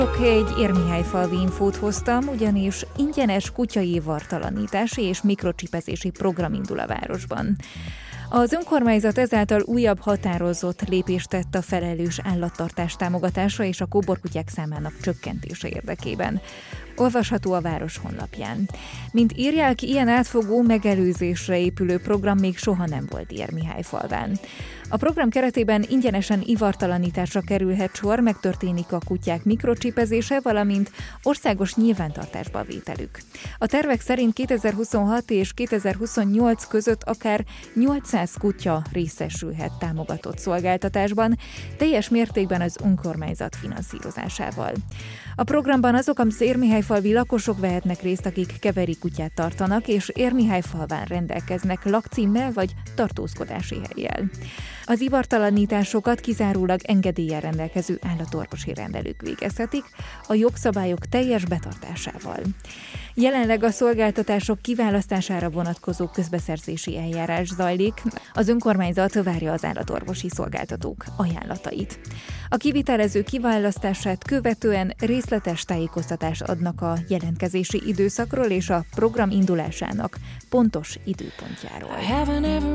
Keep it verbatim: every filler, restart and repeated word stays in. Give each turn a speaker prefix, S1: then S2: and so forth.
S1: Egy Érmihályfalvi infót hoztam, ugyanis ingyenes kutyaivartalanítási és mikrocsipezési program indul a városban. Az önkormányzat ezáltal újabb határozott lépést tett a felelős állattartás támogatása és a kóborkutyák számának csökkentése érdekében. Olvasható a város honlapján. Mint írják, ilyen átfogó megelőzésre épülő program még soha nem volt Érmihályfalván. A program keretében ingyenesen ivartalanításra kerülhet sor, megtörténik a kutyák mikrocsipezése, valamint országos nyilvántartásba vételük. A tervek szerint kétezer-huszonhat és kétezer-huszonnyolc között akár nyolcszáz kutya részesülhet támogatott szolgáltatásban, teljes mértékben az önkormányzat finanszírozásával. A programban azok az érmihályfalvi lakosok vehetnek részt, akik keveri kutyát tartanak, és Érmihályfalván rendelkeznek lakcímmel vagy tartózkodási hellyel. Az ivartalanításokat kizárólag engedéllyel rendelkező állatorvosi rendelők végezhetik, a jogszabályok teljes betartásával. Jelenleg a szolgáltatások kiválasztására vonatkozó közbeszerzési eljárás zajlik, az önkormányzat várja az állatorvosi szolgáltatók ajánlatait. A kivitelező kiválasztását követően részletes tájékoztatást adnak a jelentkezési időszakról és a program indulásának pontos időpontjáról.